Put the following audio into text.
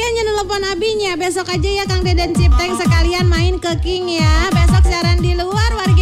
Bagiannya telepon abinya. Besok aja ya Kang Deden Cipteng sekalian main ke King ya. Besok siaran di luar warga